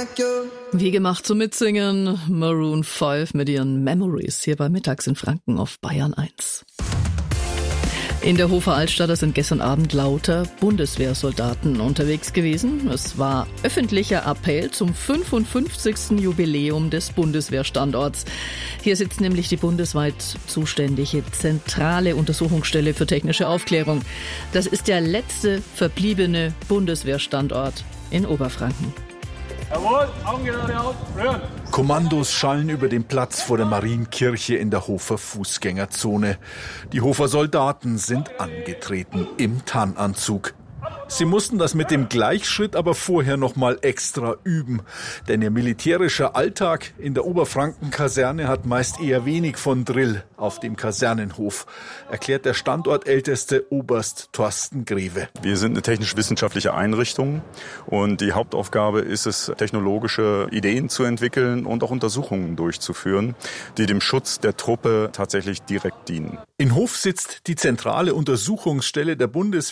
Wie gemacht zum Mitsingen, Maroon 5 mit ihren Memories hier bei Mittags in Franken auf Bayern 1. In der Hofer Altstadt sind gestern Abend lauter Bundeswehrsoldaten unterwegs gewesen. Es war öffentlicher Appell zum 55. Jubiläum des Bundeswehrstandorts. Hier sitzt nämlich die bundesweit zuständige zentrale Untersuchungsstelle für technische Aufklärung. Das ist der letzte verbliebene Bundeswehrstandort in Oberfranken. Jawohl, Augen geradeaus, rühren. Kommandos schallen über den Platz vor der Marienkirche in der Hofer Fußgängerzone. Die Hofer Soldaten sind angetreten im Tarnanzug. Sie mussten das mit dem Gleichschritt aber vorher noch mal extra üben. Denn ihr militärischer Alltag in der Oberfranken-Kaserne hat meist eher wenig von Drill auf dem Kasernenhof, erklärt der Standortälteste Oberst Thorsten Greve. Wir sind eine technisch-wissenschaftliche Einrichtung und die Hauptaufgabe ist es, technologische Ideen zu entwickeln und auch Untersuchungen durchzuführen, die dem Schutz der Truppe tatsächlich direkt dienen. In Hof sitzt die zentrale Untersuchungsstelle der Bundeswehr